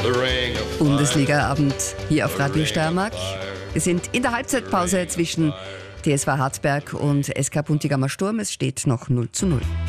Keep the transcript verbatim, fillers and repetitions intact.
Bundesliga-Abend hier auf Radio Steiermark. Wir sind in der Halbzeitpause zwischen T S V Hartberg und S K Puntigammer Sturm. Es steht noch null zu null.